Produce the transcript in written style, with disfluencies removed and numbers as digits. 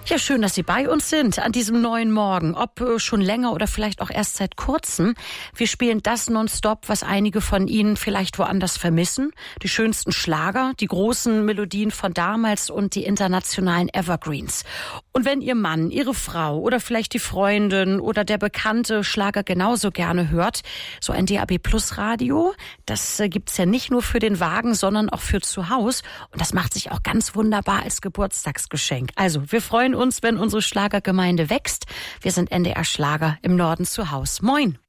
Ja, schön, dass Sie bei uns sind an diesem neuen Morgen. Ob schon länger oder vielleicht auch erst seit kurzem. Wir spielen das nonstop, was einige von Ihnen vielleicht woanders vermissen. Die schönsten Schlager, die großen Melodien von damals und die internationalen Evergreens. Und wenn Ihr Mann, Ihre Frau oder vielleicht die Freundin oder der Bekannte Schlager genauso gerne hört, so ein DAB Plus Radio, das gibt's ja nicht nur für den Wagen, sondern auch für zu Hause. Und das macht sich auch ganz wunderbar als Geburtstagsgeschenk. Also, wir freuen uns, wenn unsere Schlagergemeinde wächst. Wir sind NDR Schlager im Norden zu Haus. Moin!